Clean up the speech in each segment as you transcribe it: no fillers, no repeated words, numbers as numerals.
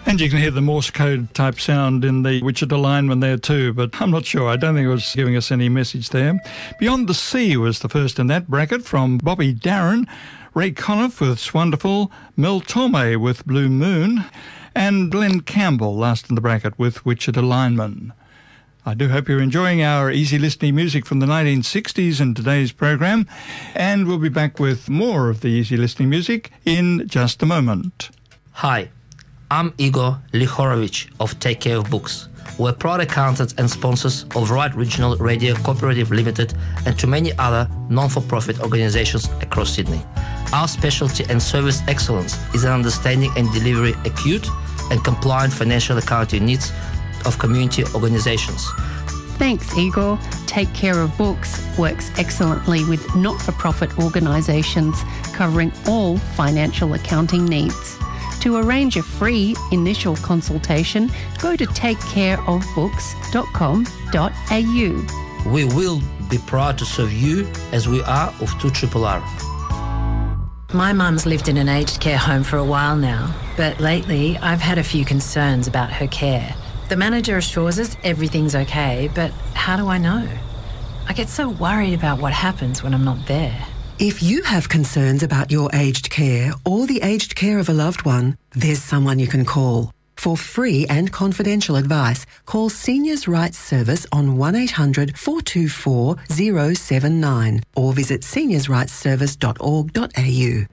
And you can hear the Morse code type sound in the Wichita lineman there too, but I'm not sure. I don't think it was giving us any message there. Beyond the Sea was the first in that bracket from Bobby Darin, Ray Conniff with Wonderful, Mel Torme with Blue Moon, and Glenn Campbell last in the bracket with Wichita lineman. I do hope you're enjoying our easy listening music from the 1960s in today's program, and we'll be back with more of the easy listening music in just a moment. Hi, I'm Igor Lihorovich of Take Care of Books. We're proud accountants and sponsors of Right Regional Radio Cooperative Limited and to many other non-for-profit organizations across Sydney. Our specialty and service excellence is in understanding and delivering acute and compliant financial accounting needs of community organizations. Thanks, Igor. Take Care of Books works excellently with not-for-profit organisations covering all financial accounting needs. To arrange a free initial consultation, go to takecareofbooks.com.au. We will be proud to serve you as we are of 2RRR. My mum's lived in an aged care home for a while now, but lately I've had a few concerns about her care. The manager assures us everything's okay, but how do I know? I get so worried about what happens when I'm not there. If you have concerns about your aged care or the aged care of a loved one, there's someone you can call. For free and confidential advice, call Seniors' Rights Service on 1800 424 079 or visit seniorsrightsservice.org.au.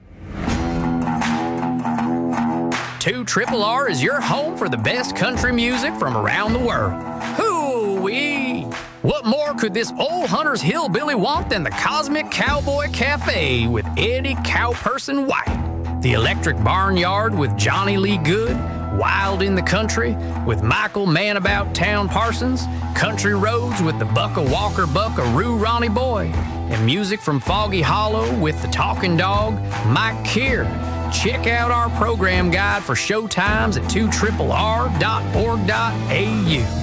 2RRR is your home for the best country music from around the world. Hoo-wee! What more could this old Hunter's Hillbilly want than the Cosmic Cowboy Cafe with Eddie Cowperson White, the Electric Barnyard with Johnny Lee Good, Wild in the Country with Michael Man-About Town Parsons, Country Roads with the Bucka Walker Buckaroo Ronnie Boy, and music from Foggy Hollow with the Talking Dog, Mike Keir. Check out our program guide for show times at 2RRR.org.au.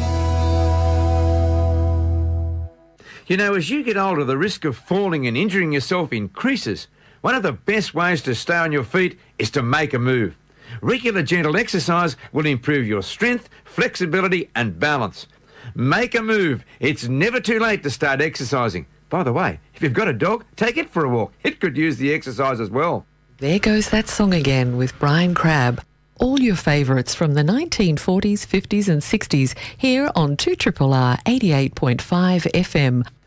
You know, as you get older, the risk of falling and injuring yourself increases. One of the best ways to stay on your feet is to make a move. Regular gentle exercise will improve your strength, flexibility and balance. Make a move. It's never too late to start exercising. By the way, if you've got a dog, take it for a walk. It could use the exercise as well. There goes that song again with Brian Crabb. All your favourites from the 1940s, 50s and 60s here on 2RRR 88.5 FM.